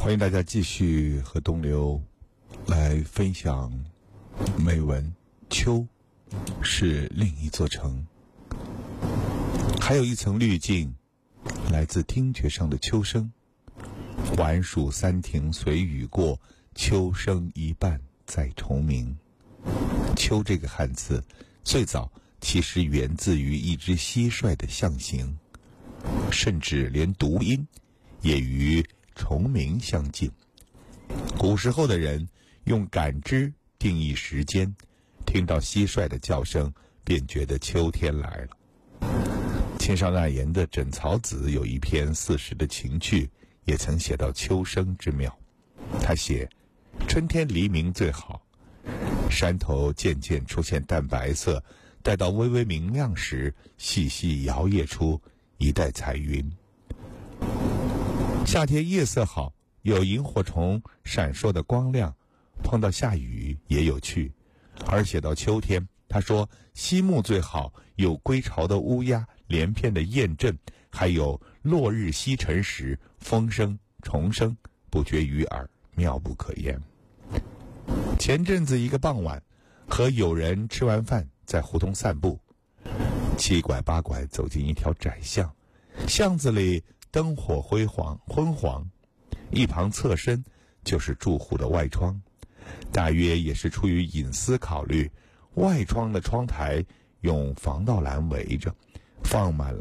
欢迎大家继续和东流来分享美文。秋是另一座城，还有一层滤镜，来自听觉上的秋声。晚暑三庭随雨过，秋声一半在虫鸣。秋这个汉字最早其实源自于一只蟋蟀的象形，甚至连读音也与虫鸣相近。古时候的人用感知定义时间，听到蟋蟀的叫声便觉得秋天来了。青少纳言的枕草子有一篇4时的情趣，也曾写到秋声之妙。他写春天黎明最好，山头渐渐出现淡白色，待到微微明亮时，细细摇曳出一带彩云。夏天夜色好，有萤火虫闪烁的光亮，碰到下雨也有趣。而写到秋天，他说夕暮最好，有归巢的乌鸦，连片的雁阵，还有落日西沉时，风声虫声不绝于耳，妙不可言。前阵子一个傍晚，和友人吃完饭在胡同散步，七拐八拐走进一条窄巷，巷子里灯火昏黄，一旁侧身就是住户的外窗，大约也是出于隐私考虑，外窗的窗台用防盗栏围着，放满了